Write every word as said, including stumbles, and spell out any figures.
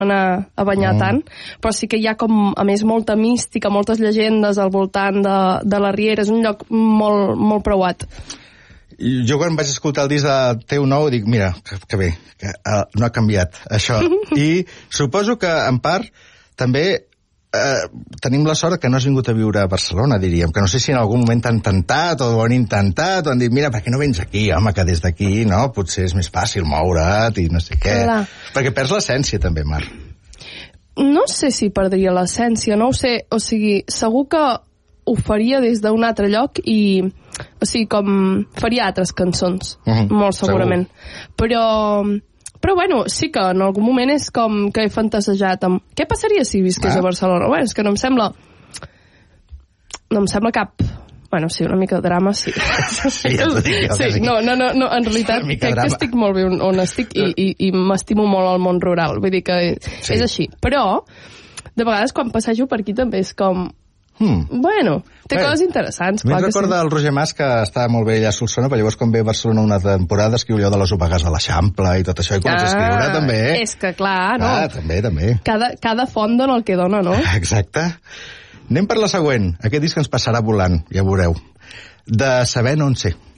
anar a banyar mm. tant, però sí que hi ha com, a més, molta mística, moltes llegendes al voltant de, de la Riera. És un lloc molt, molt preuat. Jo quan vaig escoltar el disc de Teu Nou dic, mira, que, que bé, que uh, no ha canviat això. I suposo que, en part, també eh, tenim la sort que no has vingut a viure a Barcelona, diríem, que no sé si en algun moment t'han tentat o ho han intentat, o han dit, mira, per què no vens aquí? Home, que des d'aquí, no? Potser és més fàcil moure't i no sé què. Clar. Perquè perds l'essència, també, Mar. No sé si perdria l'essència, no ho sé. O sigui, segur que ho faria des d'un altre lloc i, o sigui, com faria altres cançons, uh-huh, molt segurament. Segur. Però... Però, bueno, sí que en algun moment és com que he fantasejat amb... Què passaria si visqués ah. a Barcelona? Bueno, és que no em sembla... No em sembla cap... Bueno, sí, una mica de drama, sí. Sí, ja t'ho dic. Sí, no, no, no, no, en realitat crec que estic molt bé on estic i, i, i m'estimo molt al món rural. Vull dir que sí. És així. Però, de vegades, quan passejo per aquí també és com... Hmm. Bueno, té bé, coses interessants. Me'n recorda sí. El Roger Mas, que està molt bé allà a Solsona, però llavors quan ve a Barcelona una temporada escriu allò de les Opegars de l'Eixample i tot això, i comença ah, a escriure també. És que clar, no? Ah, també, també. Cada, cada font dona el que dona, no? Exacte. Anem per la següent. Aquest disc ens passarà volant, ja veureu. De Saber no en sé.